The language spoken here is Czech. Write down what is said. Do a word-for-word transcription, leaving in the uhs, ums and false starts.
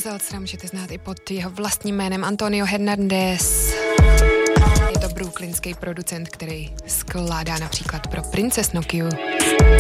Zelcera můžete znát i pod jeho vlastním jménem Antonio Hernandez. Je to brooklynský producent, který skládá například pro Princess Nokia.